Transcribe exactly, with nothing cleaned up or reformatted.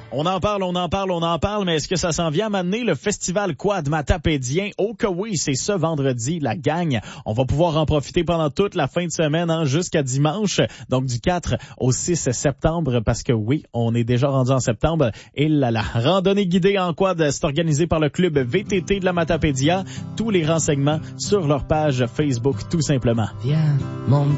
On en parle, on en parle, on en parle, mais est-ce que ça s'en vient à m'amener le festival Quad Matapédien? Oh que oui, c'est ce vendredi, la gang. On va pouvoir en profiter pendant toute la fin de semaine, hein, jusqu'à dimanche, donc du quatre au six septembre, parce que oui, on est déjà rendu en septembre. Et la, la randonnée guidée en quad, c'est organisé par le club V T T de la Matapédia. Tous les renseignements sur leur page Facebook, tout simplement. Viens, mon